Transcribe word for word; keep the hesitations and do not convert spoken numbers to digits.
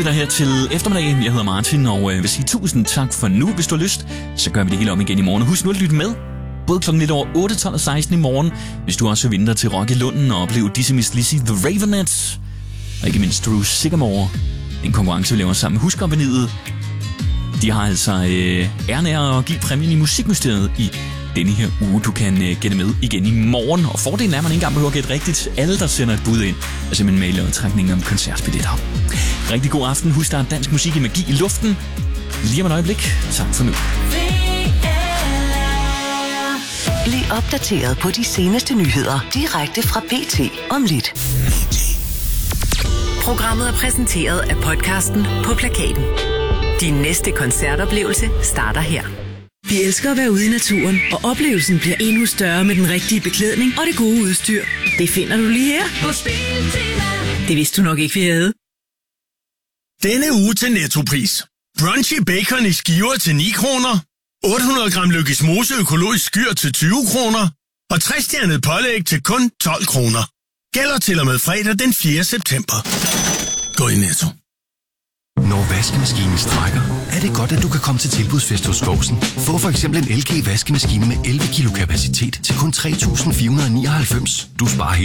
dig her til eftermiddagen. Jeg hedder Martin, og øh, vil sige tusind tak for nu. Hvis du har lyst, så gør vi det hele om igen i morgen. Husk nu at lytte med. Både klokken lidt over otte, tolv og seksten i morgen. Hvis du også vil dig til Rock i Lunden og opleve Dizzy Miss Lizzy, The Ravenettes. Og ikke mindst Drew Sigamore. En konkurrence, vi laver sammen med Huskompagniet. De har altså øh, æren af at give præmien i Musikmysteriet i denne her uge. Du kan øh, gætte med igen i morgen. Og fordelen er, at man ikke engang behøver at gætte rigtigt. Alle, der sender et bud ind, er simpelthen med i lodtrækningen om koncertbilletter. Rigtig god aften. Husk, der er dansk musik i magi i luften. Lige om et øjeblik. Tak for nu. Bliv opdateret på de seneste nyheder direkte fra B T om lidt. Programmet er præsenteret af podcasten På Plakaten. Din næste koncertoplevelse starter her. Vi elsker at være ude i naturen, og oplevelsen bliver endnu større med den rigtige beklædning og det gode udstyr. Det finder du lige her på Biltema. Det vidste du nok ikke, vi havde. Denne uge til Nettopris. Brunchy bacon i skiver til ni kroner. otte hundrede gram Lykkes Mose økologisk skyr til tyve kroner. Og tre-stjernet pålæg til kun tolv kroner. Gælder til og med fredag den fjerde september. Gå i Netto. Når vaskemaskinen strækker, er det godt, at du kan komme til tilbudsfest hos Skovsen. Få for eksempel en L G vaskemaskine med elleve kilo kapacitet til kun tre tusind fire hundrede nioghalvfems. Du sparer